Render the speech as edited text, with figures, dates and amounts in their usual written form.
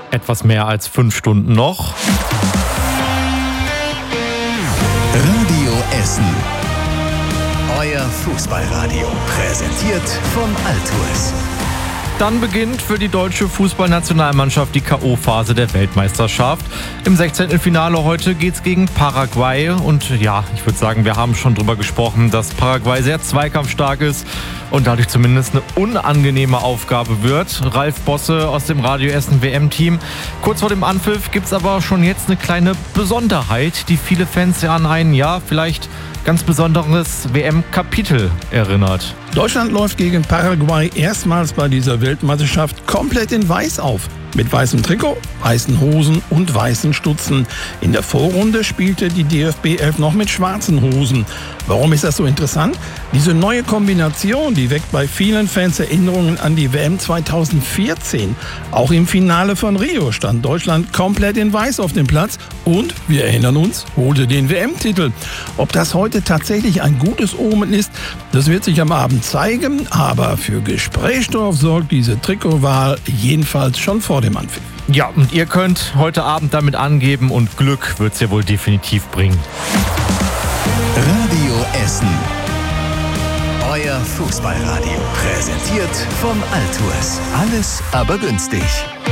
etwas mehr als 5 Stunden noch. Radio Essen. Euer Fußballradio. Präsentiert von Altours. Dann beginnt für die deutsche Fußballnationalmannschaft die K.O.-Phase der Weltmeisterschaft. Im 16. Finale heute geht's gegen Paraguay. Und ja, ich würde sagen, wir haben schon drüber gesprochen, dass Paraguay sehr zweikampfstark ist und dadurch zumindest eine unangenehme Aufgabe wird. Ralf Bosse aus dem Radio Essen WM-Team. Kurz vor dem Anpfiff gibt's aber schon jetzt eine kleine Besonderheit, die viele Fans ja an ein vielleicht ganz besonderes WM-Kapitel erinnert. Deutschland läuft gegen Paraguay erstmals bei dieser Weltmeisterschaft komplett in Weiß auf. Mit weißem Trikot, weißen Hosen und weißen Stutzen. In der Vorrunde spielte die DFB 11 noch mit schwarzen Hosen. Warum ist das so interessant? Diese neue Kombination, die weckt bei vielen Fans Erinnerungen an die WM 2014. Auch im Finale von Rio stand Deutschland komplett in Weiß auf dem Platz und, wir erinnern uns, holte den WM-Titel. Ob das heute tatsächlich ein gutes Omen ist, das wird sich am Abend zeigen, aber für Gesprächsstoff sorgt diese Trikotwahl jedenfalls schon vor dem Anpfiff. Ja, und ihr könnt heute Abend damit angeben und Glück wird's ja wohl definitiv bringen. Radio Essen. Euer Fußballradio. Präsentiert von Altours. Alles aber günstig.